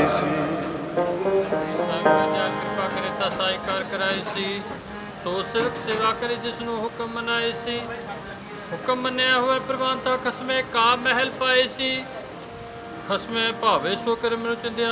ਕਰਾਏ ਸੀ। ਕਿਰਪਾ ਕਰੇ ਤਾਂ ਸਾਈ ਕਾਰ ਕਰਾਏ ਸੀ। ਸੋ ਸਿਰਫ ਸੇਵਾ ਕਰੇ ਜਿਸ ਨੂੰ ਹੁਕਮ ਮਨਾਏ ਸੀ। ਹੁਕਮ ਮੰਨਿਆ ਹੋਇਆ ਪ੍ਰਵਾਨ ਤਾਂ ਖਸਮੇ ਕਾ ਮਹਿਲ ਪਾਏ ਸੀ। ਖਸਮੇ ਭਾਵੇ ਸੋ ਕਰਮ ਨੂੰ ਚੰਦਿਆ